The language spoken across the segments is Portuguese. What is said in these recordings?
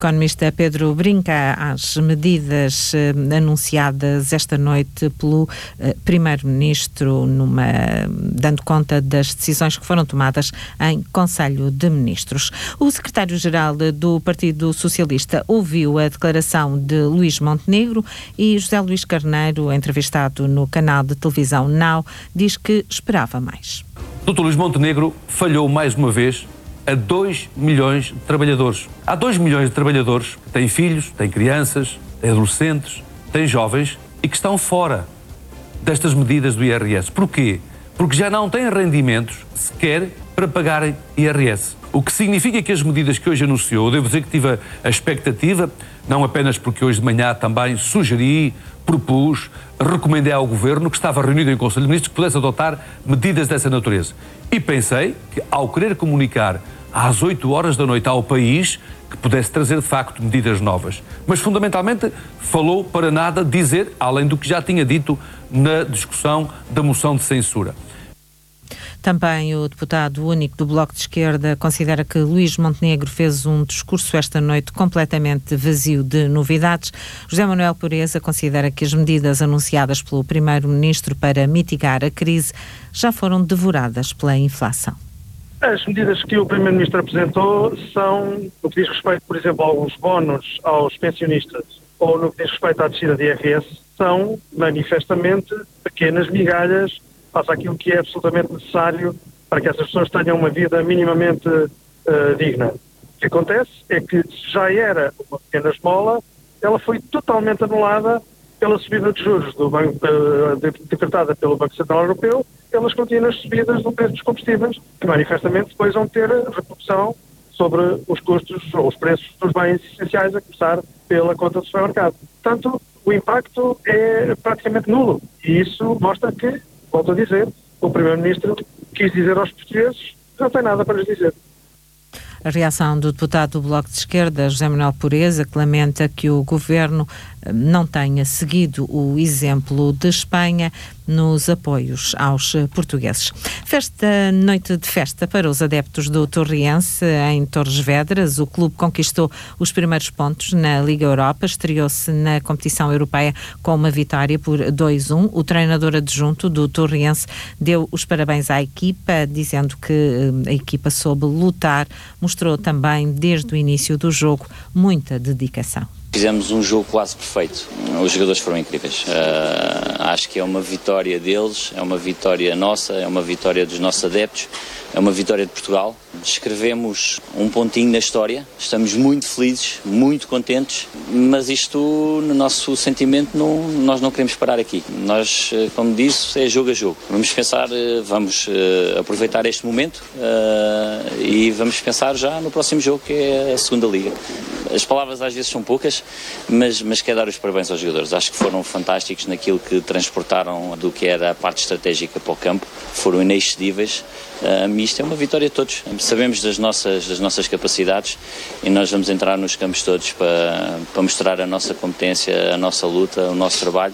O economista Pedro brinca às medidas anunciadas esta noite pelo Primeiro-Ministro, dando conta das decisões que foram tomadas em Conselho de Ministros. O secretário-geral do Partido Socialista ouviu a declaração de Luís Montenegro e José Luís Carneiro, entrevistado no canal de televisão Now, diz que esperava mais. Dr. Luís Montenegro falhou mais uma vez a 2 milhões de trabalhadores. Há 2 milhões de trabalhadores que têm filhos, têm crianças, têm adolescentes, têm jovens e que estão fora destas medidas do IRS. Porquê? Porque já não têm rendimentos sequer para pagarem IRS. O que significa que as medidas que hoje anunciou, eu devo dizer que tive a expectativa, não apenas porque hoje de manhã também sugeri, propus, recomendei ao Governo que estava reunido em Conselho de Ministros que pudesse adotar medidas dessa natureza. E pensei que, ao querer comunicar às 8 horas da noite ao país, que pudesse trazer de facto medidas novas. Mas fundamentalmente falou para nada dizer, além do que já tinha dito na discussão da moção de censura. Também o deputado único do Bloco de Esquerda considera que Luís Montenegro fez um discurso esta noite completamente vazio de novidades. José Manuel Pureza considera que as medidas anunciadas pelo Primeiro-Ministro para mitigar a crise já foram devoradas pela inflação. As medidas que o Primeiro-Ministro apresentou são, no que diz respeito, por exemplo, aos bónus aos pensionistas ou no que diz respeito à descida de IRS, são manifestamente pequenas migalhas face àquilo que é absolutamente necessário para que essas pessoas tenham uma vida minimamente digna. O que acontece é que, se já era uma pequena esmola, ela foi totalmente anulada pela subida de juros decretada pelo Banco Central Europeu, pelas contínuas subidas do preço dos combustíveis, que manifestamente depois vão ter repercussão sobre os custos ou os preços dos bens essenciais, a começar pela conta do supermercado. Portanto, o impacto é praticamente nulo. E isso mostra que, volto a dizer, o Primeiro-Ministro quis dizer aos portugueses, não tem nada para lhes dizer. A reação do deputado do Bloco de Esquerda, José Manuel Pureza, que lamenta que o Governo não tenha seguido o exemplo de Espanha nos apoios aos portugueses. Noite de festa para os adeptos do Torriense em Torres Vedras. O clube conquistou os primeiros pontos na Liga Europa, estreou-se na competição europeia com uma vitória por 2-1. O treinador adjunto do Torriense deu os parabéns à equipa, dizendo que a equipa soube lutar, mostrou também desde o início do jogo muita dedicação. Fizemos um jogo quase perfeito, os jogadores foram incríveis, acho que é uma vitória deles, é uma vitória nossa, é uma vitória dos nossos adeptos, é uma vitória de Portugal. Escrevemos um pontinho na história, estamos muito felizes, muito contentes, mas isto, no nosso sentimento, nós não queremos parar aqui. Nós, como disse, é jogo a jogo. Vamos pensar, vamos aproveitar este momento e vamos pensar já no próximo jogo, que é a segunda Liga. As palavras às vezes são poucas, mas quero dar os parabéns aos jogadores. Acho que foram fantásticos naquilo que transportaram do que era a parte estratégica para o campo, foram inexcedíveis. Isto é uma vitória de todos. Sabemos das nossas capacidades e nós vamos entrar nos campos todos para mostrar a nossa competência, a nossa luta, o nosso trabalho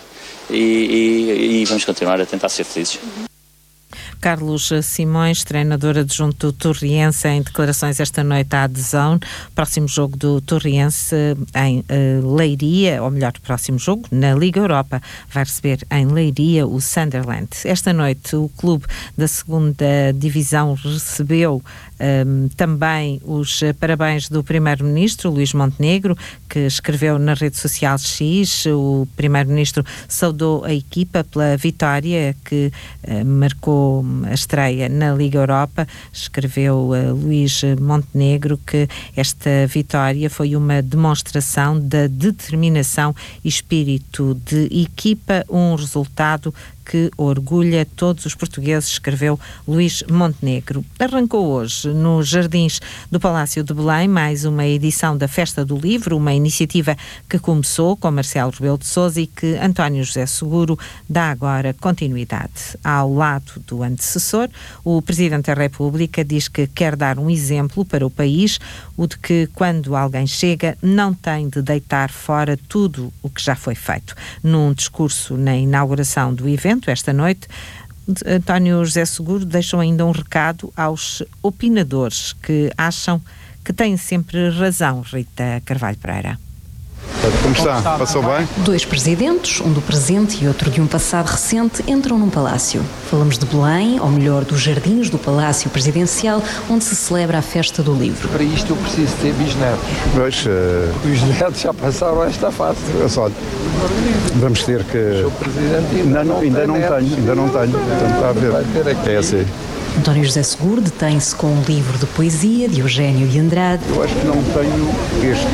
e vamos continuar a tentar ser felizes. Carlos Simões, treinador adjunto do Torriense, em declarações esta noite à DAZN. Próximo jogo do Torriense em Leiria, ou melhor, próximo jogo na Liga Europa, vai receber em Leiria o Sunderland. Esta noite o clube da segunda divisão recebeu também os parabéns do Primeiro-Ministro Luís Montenegro, que escreveu na rede social X. O Primeiro-Ministro saudou a equipa pela vitória que marcou a estreia na Liga Europa. Escreveu Luís Montenegro que esta vitória foi uma demonstração da determinação e espírito de equipa, um resultado que orgulha todos os portugueses, escreveu Luís Montenegro. Arrancou hoje, nos jardins do Palácio de Belém, mais uma edição da Festa do Livro, uma iniciativa que começou com Marcelo Rebelo de Sousa e que António José Seguro dá agora continuidade. Ao lado do antecessor, o Presidente da República diz que quer dar um exemplo para o país, o de que quando alguém chega não tem de deitar fora tudo o que já foi feito. Num discurso na inauguração do evento, esta noite, António José Seguro deixou ainda um recado aos opinadores que acham que têm sempre razão. Rita Carvalho Pereira. Como está? Passou bem? 2 presidentes, um do presente e outro de um passado recente, entram num palácio. Falamos de Belém, ou melhor, dos jardins do Palácio Presidencial, onde se celebra a Festa do Livro. Para isto eu preciso ter bisnetos. Pois, Os netos já passaram esta fase. olha, vamos ter que... O presidente ainda não tenho. Portanto, está a ver. Vai ter aqui. É assim. António José Seguro detém-se com um livro de poesia de Eugénio de Andrade. Eu acho que não tenho este.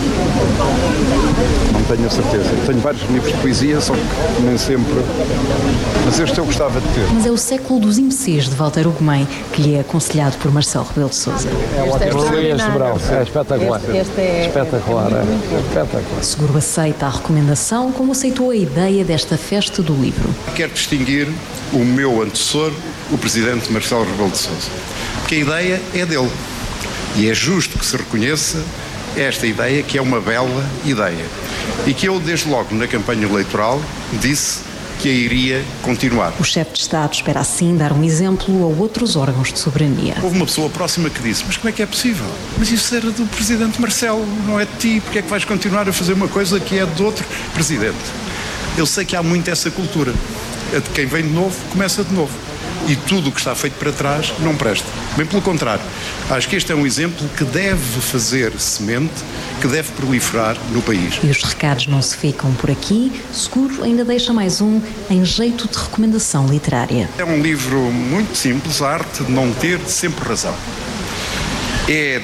Não tenho a certeza. Tenho vários livros de poesia, só que nem sempre. Mas este eu gostava de ter. Mas é o Século dos Imbecis de Walter Ugumem, que lhe é aconselhado por Marcelo Rebelo de Sousa. É ótimo. Este verão. É espetacular. Espetacular. Espetacular. Seguro aceita a recomendação, como aceitou a ideia desta Festa do Livro. Quero distinguir o meu antecessor, o presidente Marcelo Rebelo de Sousa, porque a ideia é dele e é justo que se reconheça esta ideia, que é uma bela ideia e que eu desde logo na campanha eleitoral disse que a iria continuar. O chefe de Estado espera assim dar um exemplo a outros órgãos de soberania. Houve uma pessoa próxima que disse: mas como é que é possível? Mas isso era do presidente Marcelo, não é de ti, porque é que vais continuar a fazer uma coisa que é de outro presidente? Eu sei que há muito essa cultura, a de quem vem de novo começa de novo. E tudo o que está feito para trás não presta. Bem pelo contrário, acho que este é um exemplo que deve fazer semente, que deve proliferar no país. E os recados não se ficam por aqui. Seguro ainda deixa mais um em jeito de recomendação literária. É um livro muito simples, a arte de não ter sempre razão. É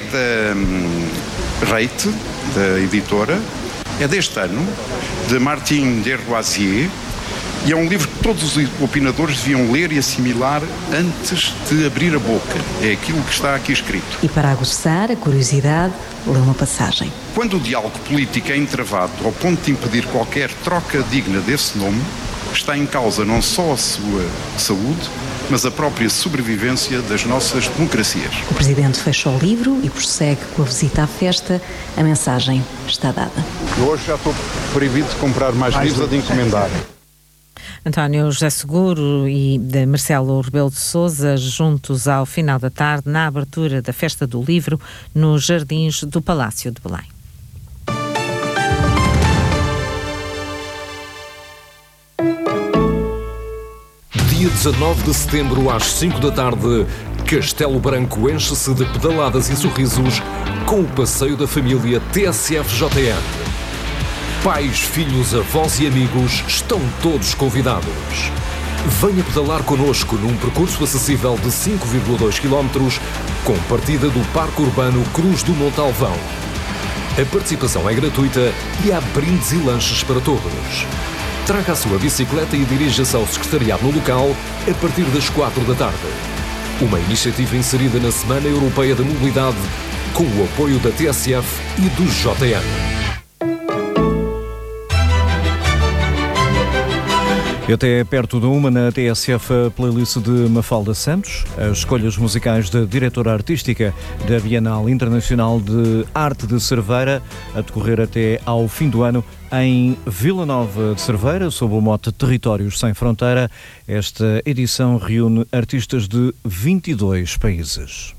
da Reite, da editora, é deste ano, de Martin Derroisier. E é um livro que todos os opinadores deviam ler e assimilar antes de abrir a boca. É aquilo que está aqui escrito. E para aguçar a curiosidade, lê uma passagem. Quando o diálogo político é entravado ao ponto de impedir qualquer troca digna desse nome, está em causa não só a sua saúde, mas a própria sobrevivência das nossas democracias. O Presidente fecha o livro e prossegue com a visita à festa. A mensagem está dada. Eu hoje já estou proibido de comprar mais livros ou de encomendar. António José Seguro e de Marcelo Rebelo de Sousa, juntos ao final da tarde, na abertura da Festa do Livro, nos jardins do Palácio de Belém. Dia 19 de setembro, às 5 da tarde, Castelo Branco enche-se de pedaladas e sorrisos com o passeio da família TSF-JN. Pais, filhos, avós e amigos estão todos convidados. Venha pedalar connosco num percurso acessível de 5,2 km com partida do Parque Urbano Cruz do Montalvão. A participação é gratuita e há brindes e lanches para todos. Traga a sua bicicleta e dirija-se ao secretariado no local a partir das 4 da tarde. Uma iniciativa inserida na Semana Europeia da Mobilidade com o apoio da TSF e do JN. Até perto de uma na TSF, a playlist de Mafalda Santos, as escolhas musicais da diretora artística da Bienal Internacional de Arte de Cerveira, a decorrer até ao fim do ano em Vila Nova de Cerveira, sob o mote Territórios Sem Fronteira. Esta edição reúne artistas de 22 países.